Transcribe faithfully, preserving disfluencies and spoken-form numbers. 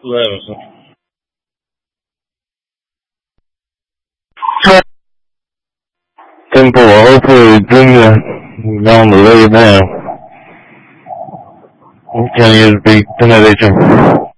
Levison. Tempo, hopefully Junior is on the way now. Can you be to